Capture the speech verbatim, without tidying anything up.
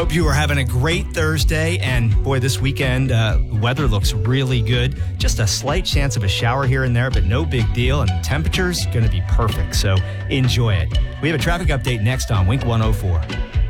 Hope you are having a great Thursday. And boy, this weekend, uh, weather looks really good. Just a slight chance of a shower here and there, but no big deal. And the temperature's going to be perfect. So enjoy it. We have a traffic update next on Wink one oh four.